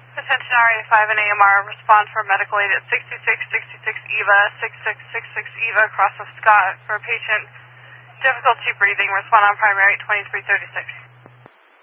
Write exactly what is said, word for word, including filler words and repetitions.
Attention R A five and A M R, respond for medical aid at sixty-six sixty-six EVA, sixty-six sixty-six EVA across the Scott for a patient difficulty breathing, respond on primary twenty-three thirty-six.